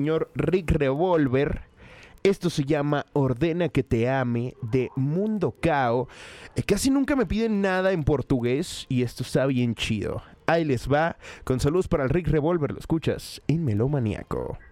señor Rick Revolver. Esto se llama Ordena que te ame de Mundo Cao. Casi nunca me piden nada en portugués y esto está bien chido. Ahí les va, con saludos para el Rick Revolver, lo escuchas en Melómaniaco.